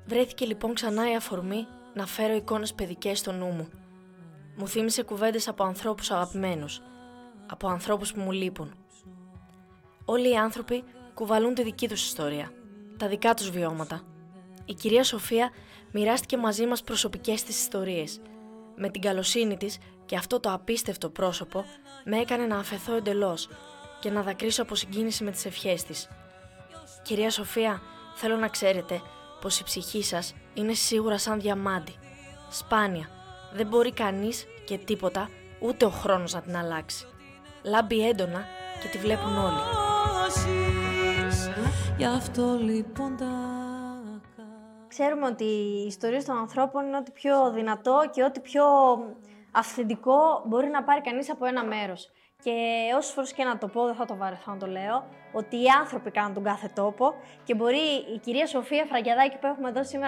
Βρέθηκε λοιπόν ξανά η αφορμή να φέρω εικόνες παιδικές στο νου μου. Μου θύμισε κουβέντες από ανθρώπους αγαπημένους, από ανθρώπους που μου λείπουν. Όλοι οι άνθρωποι κουβαλούν τη δική τους ιστορία, τα δικά τους βιώματα. Η κυρία Σοφία μοιράστηκε μαζί μας προσωπικές της ιστορίες. Με την καλοσύνη της και αυτό το απίστευτο πρόσωπο με έκανε να αφεθώ εντελώς και να δακρύσω από συγκίνηση με τις ευχές της. Κυρία Σοφία, θέλω να ξέρετε πως η ψυχή σας είναι σίγουρα σαν διαμάντι. Σπάνια, δεν μπορεί κανείς και τίποτα, ούτε ο χρόνος να την αλλάξει. Λάμπει έντονα και τη βλέπουν όλοι. Γι' αυτό λοιπόν Ξέρουμε ότι οι ιστορίες των ανθρώπων είναι ό,τι πιο δυνατό και ό,τι πιο αυθεντικό μπορεί να πάρει κανείς από ένα μέρος. Και όσες φορές και να το πω, δεν θα το βαρεθώ να το λέω, ότι οι άνθρωποι κάνουν τον κάθε τόπο και μπορεί η κυρία Σοφία Φραγκιαδάκη που έχουμε εδώ σήμερα